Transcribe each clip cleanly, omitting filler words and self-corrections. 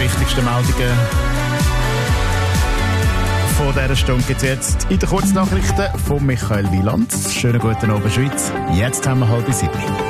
wichtigsten Meldungen von dieser Stunde gibt es jetzt in den Kurznachrichten von Michael Wieland. Schönen guten Abend, Schweiz. Jetzt haben wir 6:30.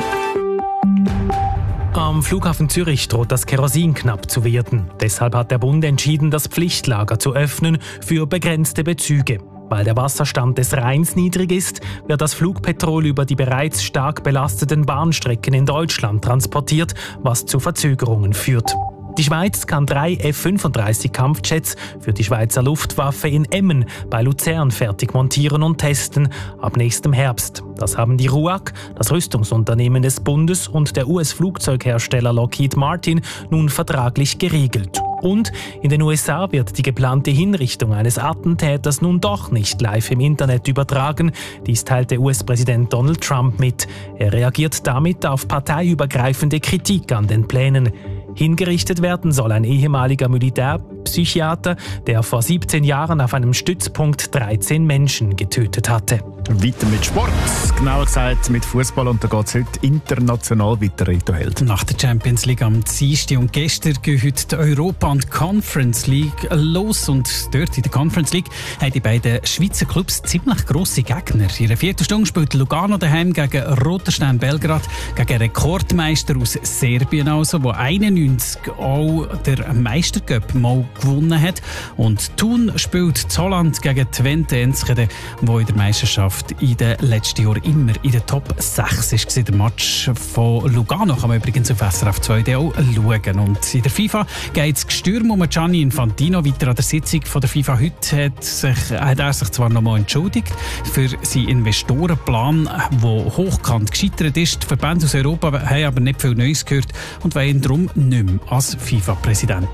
Am Flughafen Zürich droht das Kerosin knapp zu werden. Deshalb hat der Bund entschieden, das Pflichtlager zu öffnen für begrenzte Bezüge. Weil der Wasserstand des Rheins niedrig ist, wird das Flugpetrol über die bereits stark belasteten Bahnstrecken in Deutschland transportiert, was zu Verzögerungen führt. Die Schweiz kann 3 F-35-Kampfjets für die Schweizer Luftwaffe in Emmen bei Luzern fertig montieren und testen ab nächstem Herbst. Das haben die RUAG, das Rüstungsunternehmen des Bundes, und der US-Flugzeughersteller Lockheed Martin nun vertraglich geregelt. Und in den USA wird die geplante Hinrichtung eines Attentäters nun doch nicht live im Internet übertragen. Dies teilte US-Präsident Donald Trump mit. Er reagiert damit auf parteiübergreifende Kritik an den Plänen. Hingerichtet werden soll ein ehemaliger Militärpsychiater, der vor 17 Jahren auf einem Stützpunkt 13 Menschen getötet hatte. Weiter mit Sport, genauer gesagt mit Fußball, und da geht es heute international weiter, Rito Held. Nach der Champions League am Dienstag und gestern gehen heute die Europa- und Conference League los, und dort in der Conference League haben die beiden Schweizer Clubs ziemlich grosse Gegner. In der 4. Stunde spielt Lugano daheim gegen Roter Stern Belgrad, gegen Rekordmeister aus Serbien, also, der 91 auch der Meistercup mal gewonnen hat, und Thun spielt in Holland gegen Twente Enschede, wo in der Meisterschaft in den letzten Jahren immer in der Top 6 war. Der Match von Lugano kann man übrigens auf SRF 2 auch schauen. Und in der FIFA geht es gestürmt um Gianni Infantino weiter. An der Sitzung von der FIFA heute hat er sich zwar noch mal entschuldigt für seinen Investorenplan, der hochkant gescheitert ist. Die Verbände aus Europa haben aber nicht viel Neues gehört und wollen ihn darum nicht mehr als FIFA-Präsident.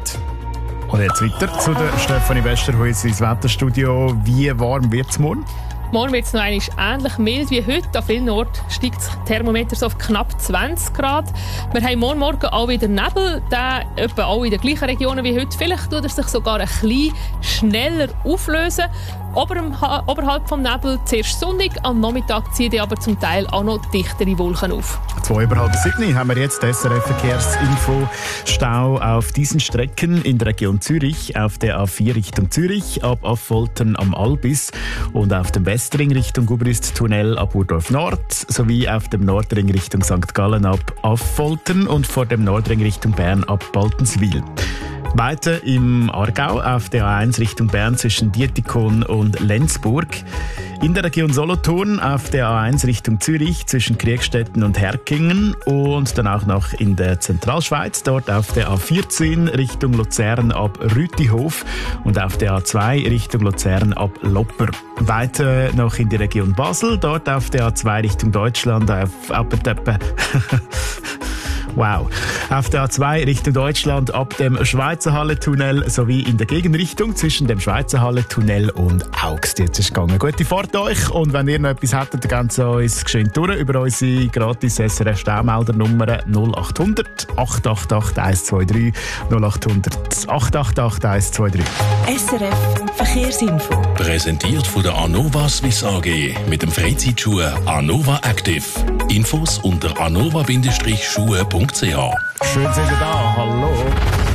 Und jetzt weiter zu der Stefanie Westerhuis ins Wetterstudio. Wie warm wird es morgen? Morgen wird es noch einmal ähnlich mild wie heute. An vielen Orten steigt das Thermometer so auf knapp 20 Grad. Wir haben morgen auch wieder Nebel, der etwa auch in den gleichen Regionen wie heute. Vielleicht tut er sich sogar ein bisschen schneller auflösen. Oberhalb vom Nebel zuerst sonnig, am Nachmittag ziehen die aber zum Teil auch noch dichtere Wolken auf. 2:30 haben wir jetzt SRF-Verkehrsinfo. Stau auf diesen Strecken in der Region Zürich, auf der A4 Richtung Zürich, ab Affoltern am Albis, und auf dem Westring Richtung Gubrist-Tunnel ab Urdorf Nord, sowie auf dem Nordring Richtung St. Gallen ab Affoltern und vor dem Nordring Richtung Bern ab Baltenswil. Weiter im Aargau auf der A1 Richtung Bern zwischen Dietikon und Lenzburg. In der Region Solothurn auf der A1 Richtung Zürich zwischen Kriegstetten und Herkingen. Und dann auch noch in der Zentralschweiz, dort auf der A14 Richtung Luzern ab Rütihof und auf der A2 Richtung Luzern ab Lopper. Weiter noch in die Region Basel, dort auf der A2 Richtung Deutschland auf Wow. Auf der A2 Richtung Deutschland ab dem Schweizerhalle-Tunnel sowie in der Gegenrichtung zwischen dem Schweizerhalle-Tunnel und Augst. Jetzt ist es gegangen. Gute Fahrt euch, und wenn ihr noch etwas hättet, dann geht es uns geschwind durch über unsere gratis SRF Staumelder-Nummer 0800 888 123 0800 888 123. SRF Verkehrsinfo. Präsentiert von der Anova Swiss AG mit dem Freizeitschuh Anova Active. Infos unter anova-schuhe.ch. Schön sind ihr da. Hallo.